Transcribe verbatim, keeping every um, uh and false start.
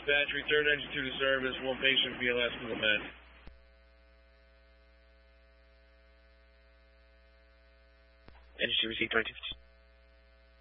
Dispatch, return engine two to service, one patient B L S to the med. Engine two received twenty-two.